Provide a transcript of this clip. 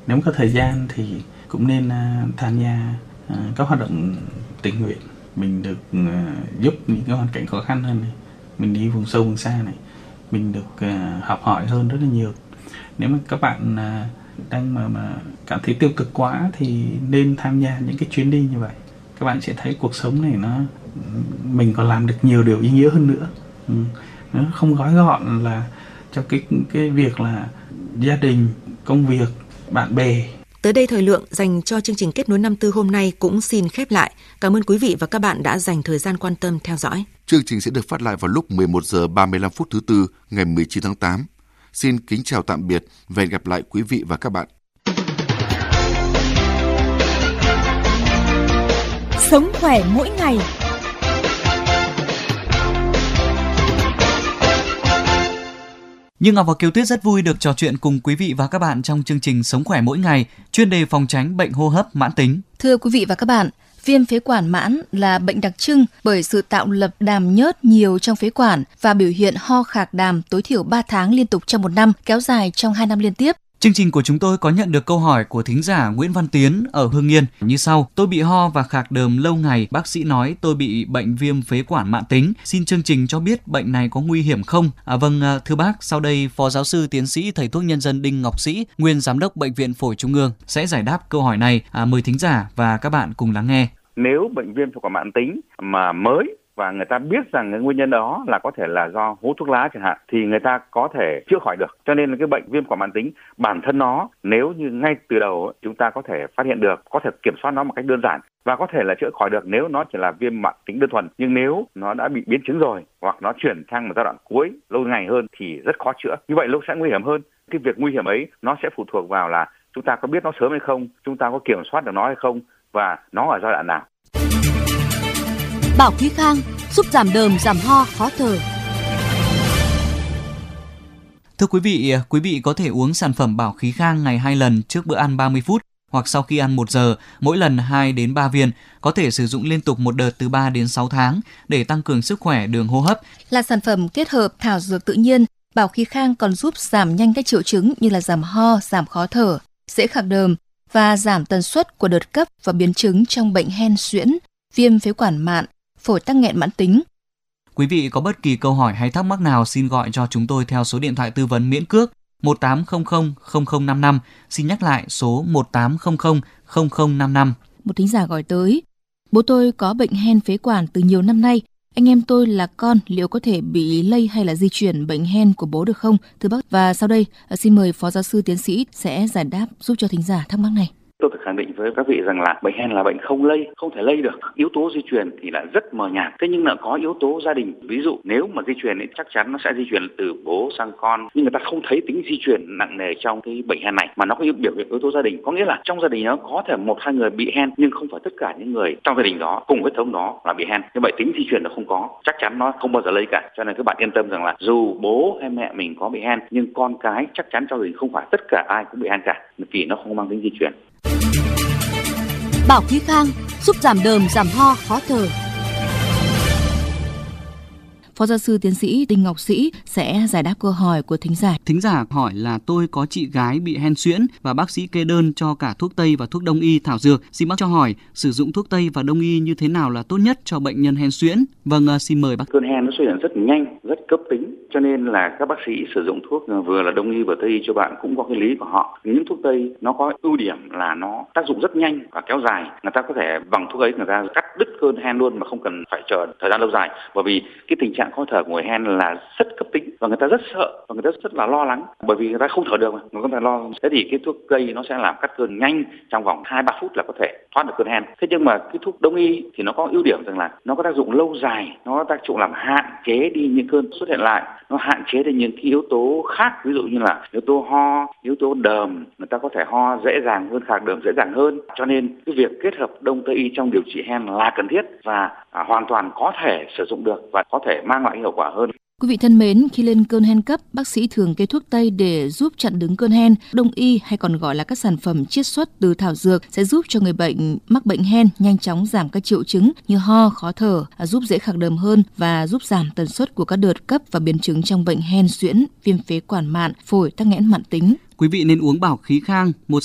Nếu có thời gian thì cũng nên tham gia các hoạt động tình nguyện. Mình được giúp những cái hoàn cảnh khó khăn hơn này, mình đi vùng sâu vùng xa này, mình được học hỏi hơn rất là nhiều. Nếu mà các bạn đang mà cảm thấy tiêu cực quá thì nên tham gia những cái chuyến đi như vậy. Các bạn sẽ thấy cuộc sống này mình còn làm được nhiều điều ý nghĩa hơn nữa. Nó không gói gọn là trong cái việc là gia đình, công việc, bạn bè. Tới đây thời lượng dành cho chương trình Kết nối năm tư hôm nay cũng xin khép lại. Cảm ơn quý vị và các bạn đã dành thời gian quan tâm theo dõi. Chương trình sẽ được phát lại vào lúc 11 giờ 35 phút thứ Tư ngày 19 tháng 8. Xin kính chào tạm biệt và hẹn gặp lại quý vị và các bạn. Sống khỏe mỗi ngày. Như Ngọc và Kiều Tuyết rất vui được trò chuyện cùng quý vị và các bạn trong chương trình Sống khỏe mỗi ngày, chuyên đề phòng tránh bệnh hô hấp mãn tính. Thưa quý vị và các bạn, viêm phế quản mãn là bệnh đặc trưng bởi sự tạo lập đàm nhớt nhiều trong phế quản và biểu hiện ho khạc đàm tối thiểu 3 tháng liên tục trong một năm, kéo dài trong 2 năm liên tiếp. Chương trình của chúng tôi có nhận được câu hỏi của thính giả Nguyễn Văn Tiến ở Hưng Yên như sau: tôi bị ho và khạc đờm lâu ngày, bác sĩ nói tôi bị bệnh viêm phế quản mãn tính. Xin chương trình cho biết bệnh này có nguy hiểm không? Vâng, thưa bác, sau đây Phó Giáo sư Tiến sĩ Thầy thuốc nhân dân Đinh Ngọc Sĩ, Nguyên Giám đốc Bệnh viện Phổi Trung ương sẽ giải đáp câu hỏi này. Mời thính giả và các bạn cùng lắng nghe. Nếu bệnh viêm phế quản mãn tính mà mới và người ta biết rằng cái nguyên nhân đó là có thể là do hút thuốc lá chẳng hạn, thì người ta có thể chữa khỏi được. Cho nên là cái bệnh viêm phế quản mãn tính bản thân nó, nếu như ngay từ đầu chúng ta có thể phát hiện được, có thể kiểm soát nó một cách đơn giản và có thể là chữa khỏi được nếu nó chỉ là viêm mãn tính đơn thuần. Nhưng nếu nó đã bị biến chứng rồi hoặc nó chuyển sang một giai đoạn cuối lâu ngày hơn thì rất khó chữa. Như vậy lúc sẽ nguy hiểm hơn. Cái việc nguy hiểm ấy nó sẽ phụ thuộc vào là chúng ta có biết nó sớm hay không, chúng ta có kiểm soát được nó hay không và nó ở giai đoạn nào. Bảo Khí Khang giúp giảm đờm, giảm ho, khó thở. Thưa quý vị có thể uống sản phẩm Bảo Khí Khang ngày 2 lần trước bữa ăn 30 phút hoặc sau khi ăn 1 giờ, mỗi lần 2 đến 3 viên, có thể sử dụng liên tục một đợt từ 3 đến 6 tháng để tăng cường sức khỏe đường hô hấp. Là sản phẩm kết hợp thảo dược tự nhiên, Bảo Khí Khang còn giúp giảm nhanh các triệu chứng như là giảm ho, giảm khó thở, dễ khạc đờm và giảm tần suất của đợt cấp và biến chứng trong bệnh hen suyễn, viêm phế quản mạn, phổi tắc nghẽn mãn tính. Quý vị có bất kỳ câu hỏi hay thắc mắc nào xin gọi cho chúng tôi theo số điện thoại tư vấn miễn cước 1800 0055. Xin nhắc lại số 1800 0055. Một thính giả gọi tới: bố tôi có bệnh hen phế quản từ nhiều năm nay. Anh em tôi là con, liệu có thể bị lây hay là di chuyển bệnh hen của bố được không, thưa bác? Và sau đây xin mời Phó Giáo sư Tiến sĩ sẽ giải đáp giúp cho thính giả thắc mắc này. Tôi phải khẳng định với các vị rằng là bệnh hen là bệnh không thể lây được. Yếu tố di truyền thì là rất mờ nhạt. Thế nhưng là có yếu tố gia đình. Ví dụ nếu mà di truyền thì chắc chắn nó sẽ di truyền từ bố sang con. Nhưng người ta không thấy tính di truyền nặng nề trong cái bệnh hen này, mà nó có biểu hiện yếu tố gia đình. Có nghĩa là trong gia đình nó có thể 1-2 người bị hen, nhưng không phải tất cả những người trong gia đình đó cùng huyết thống đó là bị hen. Như vậy tính di truyền nó không có, chắc chắn nó không bao giờ lây cả. Cho nên các bạn yên tâm rằng là dù bố hay mẹ mình có bị hen, nhưng con cái chắc chắn trong gia đình không phải tất cả ai cũng bị hen cả, vì nó không mang tính di truyền. Bảo Khí Khang giúp giảm đờm, giảm ho, khó thở. Phó Giáo sư Tiến sĩ Đinh Ngọc Sĩ sẽ giải đáp câu hỏi của thính giả. Thính giả hỏi là tôi có chị gái bị hen suyễn và bác sĩ kê đơn cho cả thuốc Tây và thuốc Đông y thảo dược. Xin bác cho hỏi sử dụng thuốc Tây và Đông y như thế nào là tốt nhất cho bệnh nhân hen suyễn? Vâng, xin mời bác. Cơn hen nó xuất hiện rất nhanh, rất cấp tính, cho nên là các bác sĩ sử dụng thuốc vừa là Đông y vừa Tây y cho bạn cũng có cái lý của họ. Những thuốc Tây nó có ưu điểm là nó tác dụng rất nhanh và kéo dài. Người ta có thể bằng thuốc ấy người ta cắt đứt cơn hen luôn mà không cần phải chờ thời gian lâu dài, bởi vì cái tình trạng khó thở của người hen là rất cấp tính và người ta rất sợ và người ta rất là lo lắng, bởi vì người ta không thở được mà người ta lo. Thế thì cái thuốc Tây nó sẽ làm cắt cơn nhanh, trong vòng 2-3 phút là có thể thoát được cơn hen. Thế nhưng mà cái thuốc Đông y thì nó có ưu điểm rằng là nó có tác dụng lâu dài, nó có tác dụng làm hạn chế đi những cơn xuất hiện lại, nó hạn chế đi những cái yếu tố khác, ví dụ như là yếu tố ho, yếu tố đờm, người ta có thể ho dễ dàng hơn, khạc đờm dễ dàng hơn. Cho nên cái việc kết hợp Đông Tây y trong điều trị hen là cần thiết và hoàn toàn có thể sử dụng được và có thể mang lại hiệu quả hơn. Quý vị thân mến, khi lên cơn hen cấp, bác sĩ thường kê thuốc Tây để giúp chặn đứng cơn hen. Đông y hay còn gọi là các sản phẩm chiết xuất từ thảo dược sẽ giúp cho người bệnh mắc bệnh hen nhanh chóng giảm các triệu chứng như ho, khó thở, giúp dễ khạc đờm hơn và giúp giảm tần suất của các đợt cấp và biến chứng trong bệnh hen suyễn, viêm phế quản mạn, phổi tắc nghẽn mãn tính. Quý vị nên uống Bảo Khí Khang, một